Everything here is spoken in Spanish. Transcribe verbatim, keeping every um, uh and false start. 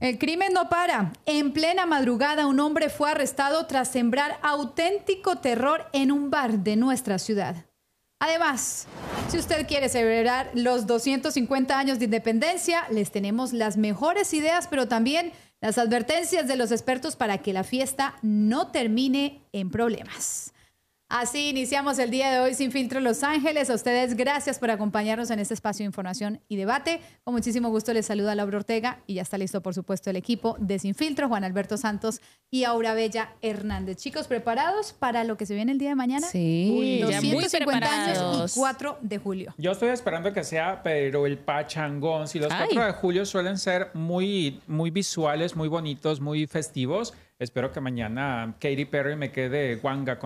El crimen no para. En plena madrugada, un hombre fue arrestado tras sembrar auténtico terror en un bar de nuestra ciudad. Además, si usted quiere celebrar los doscientos cincuenta años de independencia, les tenemos las mejores ideas, pero también las advertencias de los expertos para que la fiesta no termine en problemas. Así iniciamos el día de hoy Sin Filtro Los Ángeles. A ustedes, gracias por acompañarnos en este espacio de información y debate. Con muchísimo gusto les saluda Laura Ortega y ya está listo, por supuesto, el equipo de Sin Filtro, Juan Alberto Santos y Aura Bella Hernández. Chicos, ¿preparados para lo que se viene el día de mañana? Sí, Uy, ya muy doscientos cincuenta preparados. años y cuatro de julio. Yo estoy esperando que sea, pero el pachangón. Si los Ay. cuatro de julio suelen ser muy, muy visuales, muy bonitos, muy festivos, espero que mañana Katy Perry me quede guanga con